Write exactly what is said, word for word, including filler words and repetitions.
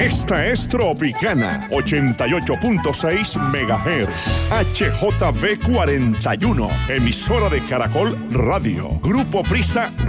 Esta es Tropicana, ochenta y ocho punto seis megahertz. H J B cuarenta y uno, emisora de Caracol Radio. Grupo Prisa